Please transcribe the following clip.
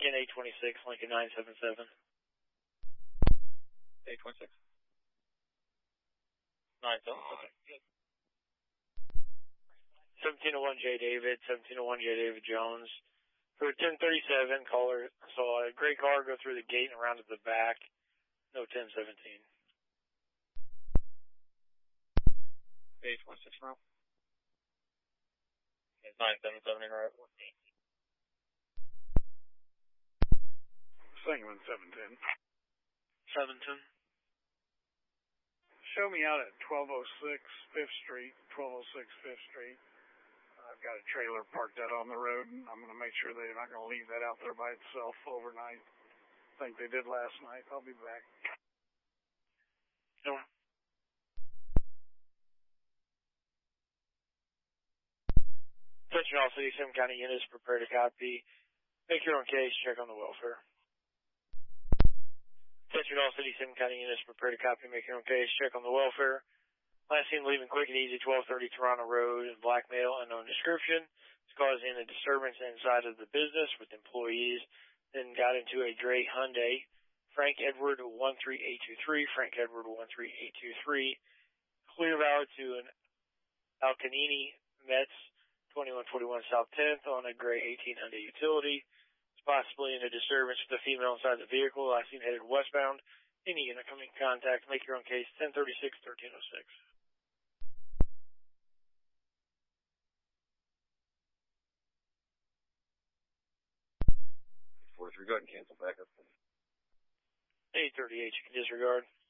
Lincoln 826, Lincoln 977. 826. 977. 1701 J. David, 1701 J. David Jones. For 1037, caller saw a gray car go through the gate and around to the back. No 1017. 816 now. 977 in right. Sangamon 710. 710. Show me out at 1206 5th Street, 1206 5th Street. I've got a trailer parked out on the road, and I'm going to make sure they're not going to leave that out there by itself overnight. I think they did last night. I'll be back. No. Attention all City, Sim County units, prepare to copy. Make your own case, check on the welfare. Attention all City, Sim County units, prepare to copy, make your own case, check on the welfare. Last seen leaving quick and easy, 1230 Toronto Road, in black male, unknown description. It's causing a disturbance inside of the business with employees. Then got into a gray Hyundai. Frank Edward 13823, Frank Edward 13823. Clear valid to an Alcanini Mets 2141 South 10th on a gray 18 Hyundai utility. It's possibly in a disturbance with the female inside the vehicle. Last seen headed westbound. Any unit coming in contact, make your own case, 1036 1306. 43, go ahead and cancel backup. 838, you can disregard.